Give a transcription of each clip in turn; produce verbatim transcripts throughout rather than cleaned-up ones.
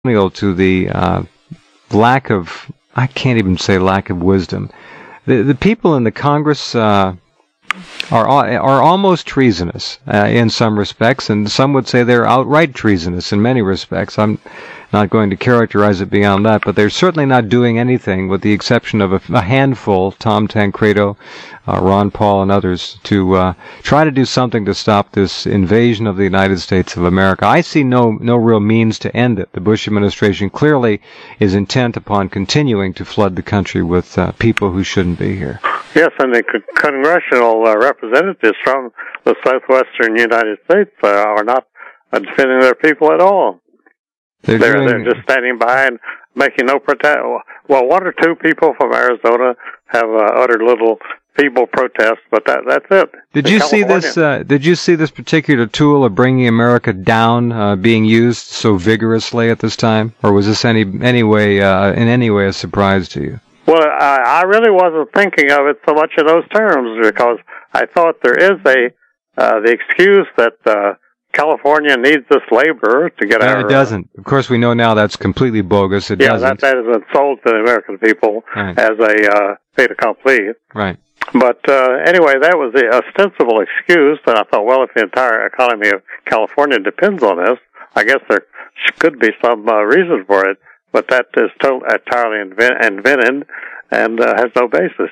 to the uh, lack of, I can't even say lack of wisdom. The the people in the Congress uh, are are almost treasonous uh, in some respects, and some would say they're outright treasonous in many respects. I'm not going to characterize it beyond that, but they're certainly not doing anything, with the exception of a, a handful, Tom Tancredo, uh, Ron Paul, and others, to uh, try to do something to stop this invasion of the United States of America. I see no no real means to end it. The Bush administration clearly is intent upon continuing to flood the country with uh, people who shouldn't be here. Yes, and the con- congressional uh, representatives from the southwestern United States uh, are not uh, defending their people at all. They're, they're, doing... they're just standing by and making no protest. Well, one or two people from Arizona have uh, uttered little feeble protests, but that, that's it. Did In you California, see this? Uh, did you see this particular tool of bringing America down uh, being used so vigorously at this time, or was this any any way uh, in any way a surprise to you? Well, I, I really wasn't thinking of it so much in those terms, because I thought there is a uh, the excuse that uh, California needs this labor to get No, our... it doesn't. Of course, we know now that's completely bogus. It yeah, doesn't. that, that has been sold to the American people Right. as a uh, fait accompli. Right. But uh, anyway, that was the ostensible excuse, and I thought, well, if the entire economy of California depends on this, I guess there could be some uh, reason for it, but that is totally, entirely invent- invented and uh, has no basis.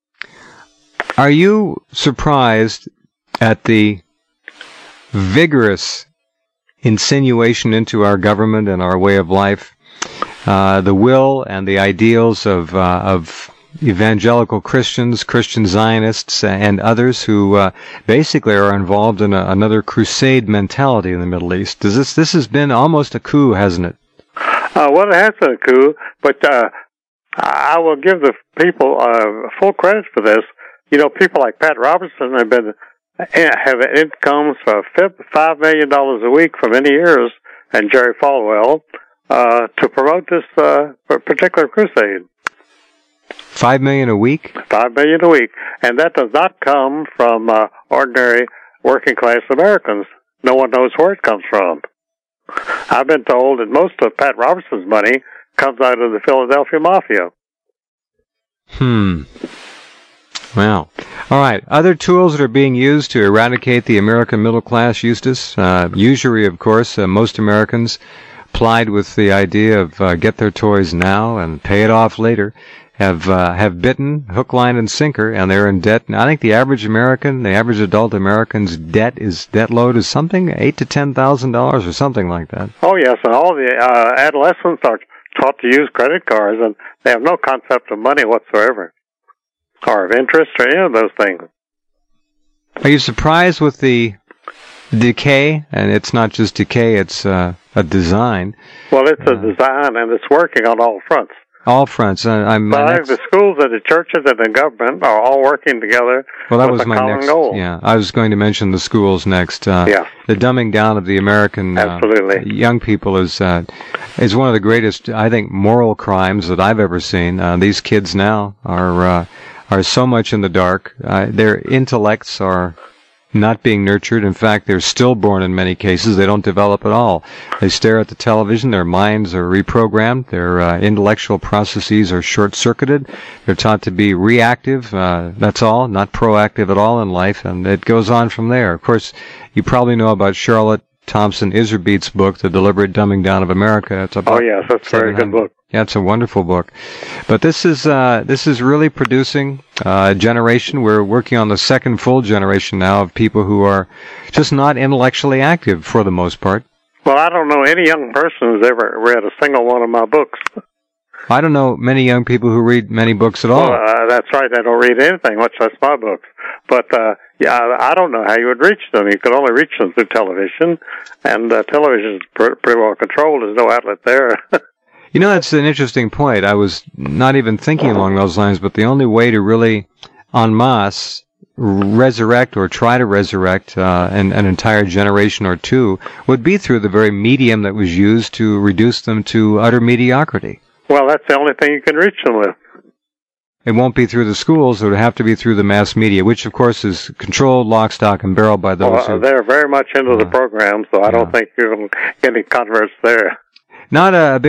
Are you surprised at the vigorous insinuation into our government and our way of life, uh, the will and the ideals of uh, of evangelical Christians, Christian Zionists, and others who uh, basically are involved in a, another crusade mentality in the Middle East? Does this this has been almost a coup, hasn't it? Uh, well, it has been a coup, but uh, I will give the people uh, full credit for this. You know, people like Pat Robertson have been have incomes of five million dollars a week for many years, and Jerry Falwell, uh, to promote this uh, particular crusade. Five million a week? Five million a week. And that does not come from uh, ordinary working class Americans. No one knows where it comes from. I've been told that most of Pat Robertson's money comes out of the Philadelphia Mafia. Hmm. Well, all right. Other tools that are being used to eradicate the American middle class, Eustace? Uh, usury, of course. Uh, most Americans, plied with the idea of uh, get their toys now and pay it off later, have uh, have bitten hook, line, and sinker, and they're in debt. And I think the average American, the average adult American's debt is debt load is something eight to ten thousand dollars or something like that. Oh yes, and all the uh, adolescents are taught to use credit cards, and they have no concept of money whatsoever, or of interest, or any of those things. Are you surprised with the decay? And it's not just decay; it's uh, a design. Well, it's uh, a design, and it's working on all fronts. All fronts. Uh, I'm. But I next... think the schools and the churches and the government are all working together. Well, that with was a my common next. goal. Yeah, I was going to mention the schools next. Uh, yeah. The dumbing down of the American uh, Absolutely. young people is uh, is one of the greatest, I think, moral crimes that I've ever seen. Uh, these kids now are uh, are so much in the dark. Uh, their intellects are not being nurtured. In fact, they're stillborn in many cases. They don't develop at all. They stare at the television. Their minds are reprogrammed. Their uh, intellectual processes are short-circuited. They're taught to be reactive. Uh, that's all, not proactive at all in life. And it goes on from there. Of course, you probably know about Charlotte Thompson Iserbyt's book, The Deliberate Dumbing Down of America. It's about oh, yes, that's a very good book. Yeah, it's a wonderful book. But this is uh, this is really producing uh, a generation. We're working on the second full generation now of people who are just not intellectually active for the most part. Well, I don't know any young person who's ever read a single one of my books. I don't know many young people who read many books at all. Well, uh, that's right. They don't read anything, much less my books. But, uh, yeah, I, I don't know how you would reach them. You could only reach them through television, and uh, television is pr- pretty well controlled. There's no outlet there. You know, that's an interesting point. I was not even thinking along those lines, but the only way to really en masse resurrect or try to resurrect uh, an, an entire generation or two would be through the very medium that was used to reduce them to utter mediocrity. Well, that's the only thing you can reach them with. It won't be through the schools. It would have to be through the mass media, which, of course, is controlled lock, stock, and barrel by those well, who... They're very much into uh, the program, so I yeah. don't think you'll get any converts there. not a big